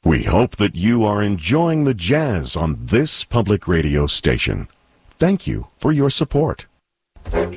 We hope that you are enjoying the jazz on this public radio station. Thank you for your support.